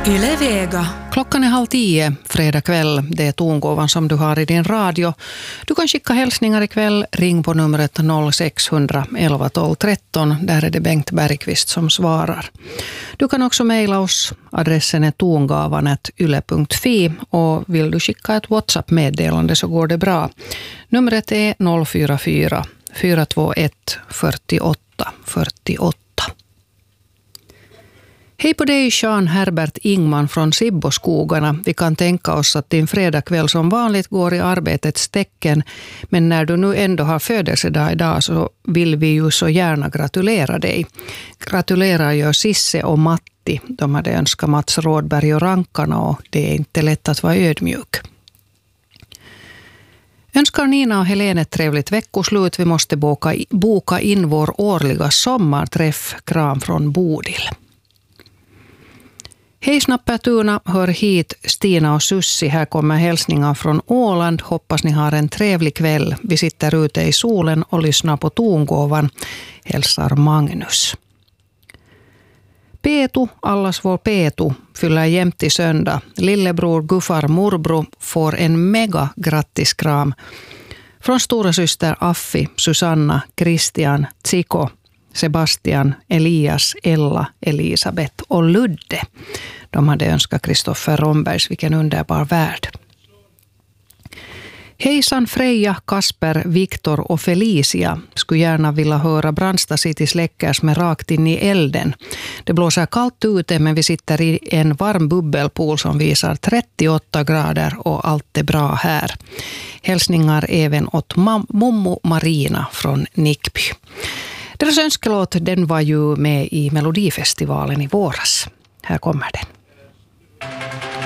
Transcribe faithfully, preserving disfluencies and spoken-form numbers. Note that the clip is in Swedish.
Yle Vega. Klockan är halv tio, fredag kväll. Det är tongåvan som du har i din radio. Du kan skicka hälsningar ikväll. Ring på numret noll sex ett ett ett ett tolv tretton. Där är det Bengt Bergqvist som svarar. Du kan också mejla oss. Adressen är tongavan at yle punkt fi. Och vill du skicka ett WhatsApp-meddelande så går det bra. Numret är noll fyra fyra fyra två ett fyrtioåtta fyrtioåtta. Hej på dig, Jean Herbert Ingman från Sibboskogarna. Vi kan tänka oss att din fredagkväll som vanligt går i arbetets tecken. Men när du nu ändå har födelsedag idag så vill vi ju så gärna gratulera dig. Gratulerar gör Sisse och Matti. De hade önskat Mats Rådberg och Rankarna och det är inte lätt att vara ödmjuk. Önskar Nina och Helene ett trevligt veckoslut. Vi måste boka, boka in vår årliga sommarträff. Kram från Bodil. Hej Snappertuna, hör hit Stina och Sussi. Här kommer hälsningar från Åland. Hoppas ni har en trevlig kväll. Vi sitter ute i solen och lyssnar på tongåvan. Hälsar Magnus. Petu, allas vår Petu, fyller jämt i söndag. Lillebror Guffar morbror får en mega grattiskram. Från stora syster Affi, Susanna, Christian, Tsiko, Sebastian, Elias, Ella, Elisabeth och Ludde. De hade önskat Kristoffer Rombergs, vilken underbar värld. Hejsan Freja, Kasper, Viktor och Felicia. Skulle gärna vilja höra Brandsta City släckers med rakt in i elden. Det blåser kallt ute men vi sitter i en varm bubbelpool som visar trettioåtta grader och allt är bra här. Hälsningar även åt mam- Mommo Marina från Nickby. Deras önskelåt den var ju med i Melodifestivalen i våras. Här kommer den.